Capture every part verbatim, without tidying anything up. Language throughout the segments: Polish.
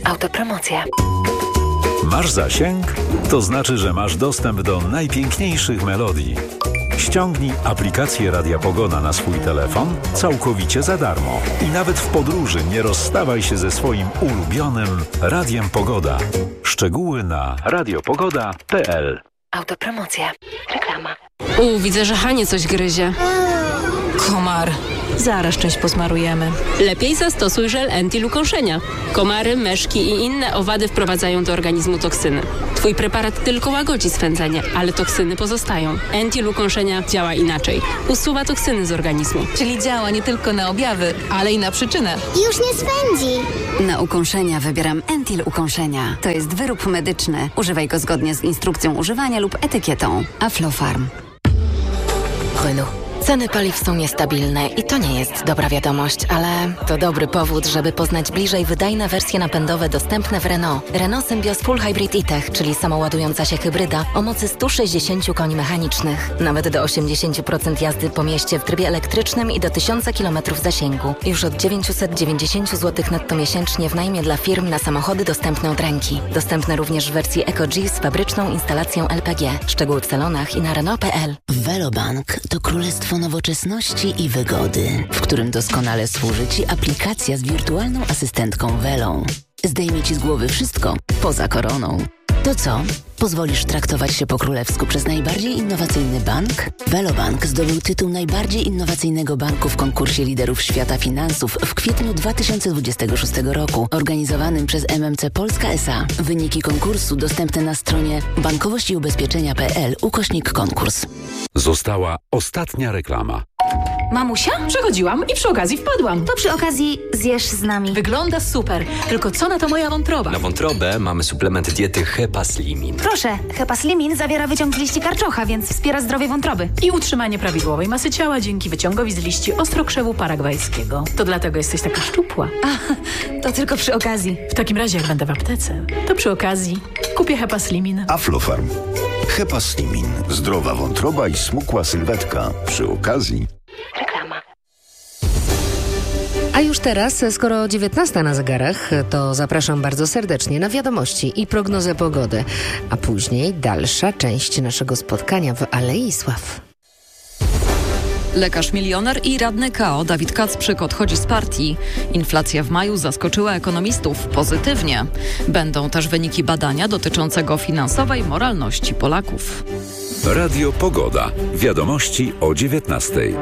Autopromocja. Masz zasięg? To znaczy, że masz dostęp do najpiękniejszych melodii. Ściągnij aplikację Radia Pogoda na swój telefon całkowicie za darmo. I nawet w podróży nie rozstawaj się ze swoim ulubionym Radiem Pogoda. Szczegóły na radiopogoda kropka p l. Autopromocja. Reklama. U, widzę, że Hanie coś gryzie. Komar. Zaraz część posmarujemy. Lepiej zastosuj żel Entil ukąszenia. Komary, meszki i inne owady wprowadzają do organizmu toksyny. Twój preparat tylko łagodzi swędzenie, ale toksyny pozostają. Entil ukąszenia działa inaczej. Usuwa toksyny z organizmu. Czyli działa nie tylko na objawy, ale i na przyczynę. Już nie swędzi. Na ukąszenia wybieram Entil ukąszenia. To jest wyrób medyczny. Używaj go zgodnie z instrukcją używania lub etykietą. Aflofarm. Renault. Ceny paliw są niestabilne i to nie jest dobra wiadomość, ale to dobry powód, żeby poznać bliżej wydajne wersje napędowe dostępne w Renault. Renault Symbioz Full Hybrid E-Tech, czyli samoładująca się hybryda o mocy sto sześćdziesiąt koni mechanicznych. Nawet do osiemdziesiąt procent jazdy po mieście w trybie elektrycznym i do tysiąc kilometrów zasięgu. Już od dziewięćset dziewięćdziesiąt złotych netto miesięcznie w najmie dla firm na samochody dostępne od ręki. Dostępne również w wersji EcoG z fabryczną instalacją L P G. Szczegóły w salonach i na Renault kropka p l. Velobank to królestwo nowoczesności i wygody, w którym doskonale służy Ci aplikacja z wirtualną asystentką Velą. Zdejmie Ci z głowy wszystko poza koroną. To co? Pozwolisz traktować się po królewsku przez najbardziej innowacyjny bank? Velobank zdobył tytuł najbardziej innowacyjnego banku w konkursie liderów świata finansów w kwietniu dwa tysiące dwudziestego szóstego roku, organizowanym przez M M C Polska S A. Wyniki konkursu dostępne na stronie bankowość i ubezpieczenia kropka p l ukośnik konkurs. Została ostatnia reklama. Mamusia? Przechodziłam i przy okazji wpadłam. To przy okazji zjesz z nami. Wygląda super, tylko co na to moja wątroba? Na wątrobę mamy suplement diety Hepaslimin. Proszę, Hepaslimin zawiera wyciąg z liści karczocha, więc wspiera zdrowie wątroby. I utrzymanie prawidłowej masy ciała dzięki wyciągowi z liści ostrokrzewu paragwajskiego. To dlatego jesteś taka szczupła. A, to tylko przy okazji. W takim razie, jak będę w aptece, to przy okazji kupię Hepaslimin. Aflofarm. Hepaslimin. Zdrowa wątroba i smukła sylwetka. Przy okazji... Reklama. A już teraz, skoro dziewiętnasta na zegarach, to zapraszam bardzo serdecznie na wiadomości i prognozę pogody. A później dalsza część naszego spotkania w Alei Sław. Lekarz milioner i radny K O Dawid Kacprzyk odchodzi z partii. Inflacja w maju zaskoczyła ekonomistów pozytywnie. Będą też wyniki badania dotyczącego finansowej moralności Polaków. Radio Pogoda. Wiadomości o dziewiętnastej.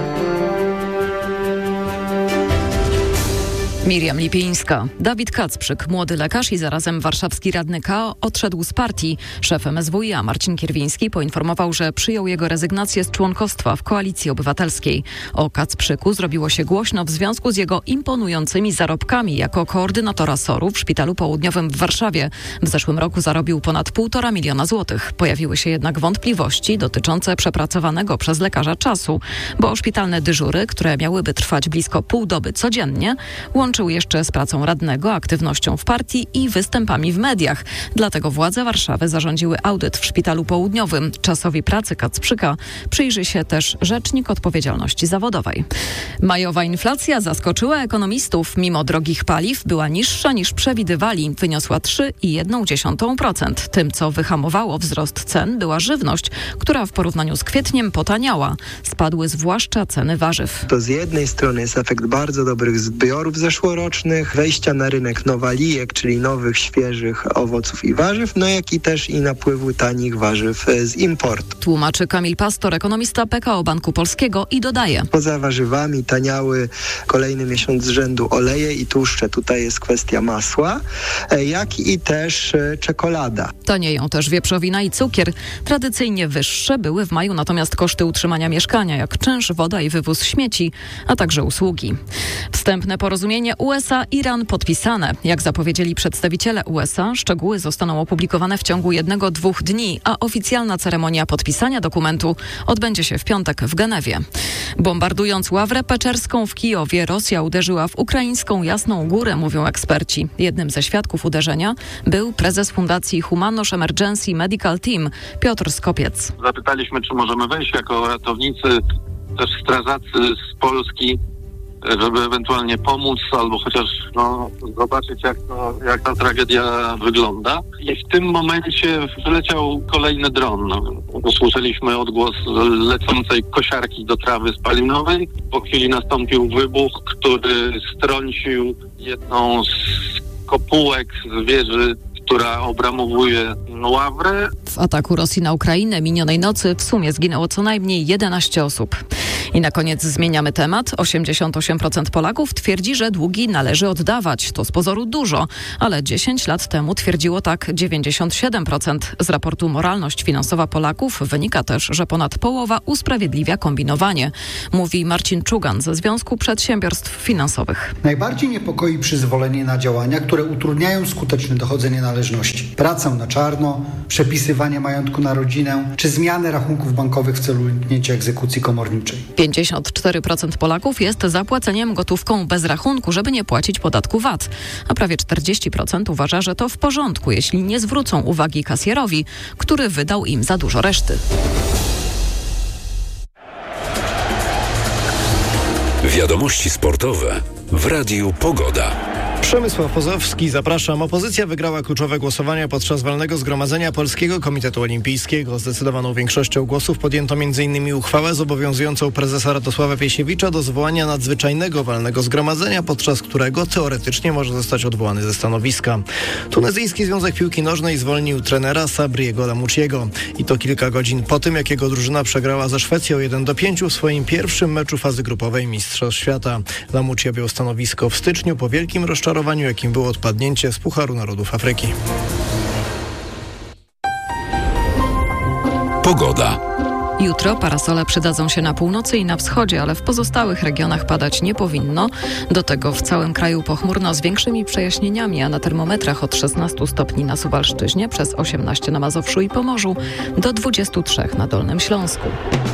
Miriam Lipińska. Dawid Kacprzyk, młody lekarz i zarazem warszawski radny K O, odszedł z partii. Szef M S W i A Marcin Kierwiński poinformował, że przyjął jego rezygnację z członkostwa w Koalicji Obywatelskiej. O Kacprzyku zrobiło się głośno w związku z jego imponującymi zarobkami jako koordynatora S O R-u w Szpitalu Południowym w Warszawie. W zeszłym roku zarobił ponad półtora miliona złotych. Pojawiły się jednak wątpliwości dotyczące przepracowanego przez lekarza czasu, bo szpitalne dyżury, które miałyby trwać blisko pół doby codziennie, łączył jeszcze z pracą radnego, aktywnością w partii i występami w mediach. Dlatego władze Warszawy zarządziły audyt w Szpitalu Południowym. Czasowi pracy Kacprzyka przyjrzy się też Rzecznik Odpowiedzialności Zawodowej. Majowa inflacja zaskoczyła ekonomistów. Mimo drogich paliw była niższa niż przewidywali. Wyniosła trzy przecinek jedna procent. Tym, co wyhamowało wzrost cen, była żywność, która w porównaniu z kwietniem potaniała. Spadły zwłaszcza ceny warzyw. To z jednej strony jest efekt bardzo dobrych zbiorów zeszłorocznych, wejścia na rynek nowalijek, czyli nowych, świeżych owoców i warzyw, no jak i też i napływu tanich warzyw z importu. Tłumaczy Kamil Pastor, ekonomista P K O Banku Polskiego i dodaje. Poza warzywami taniały kolejny miesiąc z rzędu oleje i tłuszcze, tutaj jest kwestia masła, jak i też czekolada. Tanieją też wieprzowina i cukier. Tradycyjnie wyższe były w maju natomiast koszty utrzymania mieszkania, jak czynsz, woda i wywóz śmieci, a także usługi. Wstępne porozumienie U S A-Iran podpisane. Jak zapowiedzieli przedstawiciele U S A, szczegóły zostaną opublikowane w ciągu jednego, dwóch dni, a oficjalna ceremonia podpisania dokumentu odbędzie się w piątek w Genewie. Bombardując ławrę peczerską w Kijowie, Rosja uderzyła w ukraińską Jasną Górę, mówią eksperci. Jednym ze świadków uderzenia był prezes Fundacji Humanosz Emergency Medical Team Piotr Skopiec. Zapytaliśmy, czy możemy wejść jako ratownicy, też strażacy z Polski. żeby ewentualnie pomóc albo chociaż no, zobaczyć, jak, to, jak ta tragedia wygląda. I w tym momencie wleciał kolejny dron. Usłyszeliśmy odgłos lecącej kosiarki do trawy spalinowej. Po chwili nastąpił wybuch, który strącił jedną z kopułek z wieży, która obramowuje Ławrę. W ataku Rosji na Ukrainę minionej nocy w sumie zginęło co najmniej jedenaście osób. I na koniec zmieniamy temat. osiemdziesiąt osiem procent Polaków twierdzi, że długi należy oddawać. To z pozoru dużo, ale dziesięć lat temu twierdziło tak dziewięćdziesiąt siedem procent. Z raportu Moralność finansowa Polaków wynika też, że ponad połowa usprawiedliwia kombinowanie. Mówi Marcin Czugan ze Związku Przedsiębiorstw Finansowych. Najbardziej niepokoi przyzwolenie na działania, które utrudniają skuteczne dochodzenie należności. Pracę na czarno, przepisywanie majątku na rodzinę, czy zmianę rachunków bankowych w celu uniknięcia egzekucji komorniczej. pięćdziesiąt cztery procent Polaków jest za płaceniem gotówką bez rachunku, żeby nie płacić podatku V A T, a prawie czterdzieści procent uważa, że to w porządku, jeśli nie zwrócą uwagi kasjerowi, który wydał im za dużo reszty. Wiadomości sportowe w Radiu Pogoda. Przemysław Pozowski, zapraszam. Opozycja wygrała kluczowe głosowania podczas walnego zgromadzenia Polskiego Komitetu Olimpijskiego. Zdecydowaną większością głosów podjęto między innymi uchwałę zobowiązującą prezesa Radosława Piesiewicza do zwołania nadzwyczajnego walnego zgromadzenia, podczas którego teoretycznie może zostać odwołany ze stanowiska. Tunezyjski Związek Piłki Nożnej zwolnił trenera Sabriego Lamouchiego. I to kilka godzin po tym, jak jego drużyna przegrała ze Szwecją jeden do pięciu w swoim pierwszym meczu fazy grupowej Mistrzostw Świata. Lamouchi objął stanowisko w styczniu po wielkim rozczarowaniu, jakim było odpadnięcie z Pucharu Narodów Afryki. Pogoda. Jutro parasole przydadzą się na północy i na wschodzie, ale w pozostałych regionach padać nie powinno. Do tego w całym kraju pochmurno z większymi przejaśnieniami, a na termometrach od szesnastu stopni na Suwalszczyźnie, przez osiemnaście na Mazowszu i Pomorzu, do dwudziestu trzech na Dolnym Śląsku.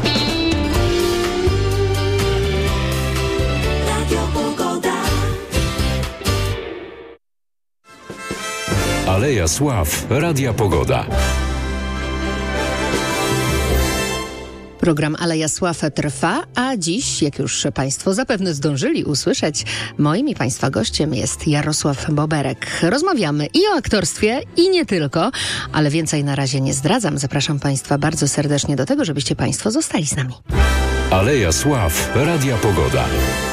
Aleja Sław, Radia Pogoda. Program Aleja Sław trwa, a dziś, jak już Państwo zapewne zdążyli usłyszeć, moim i Państwa gościem jest Jarosław Boberek. Rozmawiamy i o aktorstwie, i nie tylko, ale więcej na razie nie zdradzam. Zapraszam Państwa bardzo serdecznie do tego, żebyście Państwo zostali z nami. Aleja Sław, Radia Pogoda.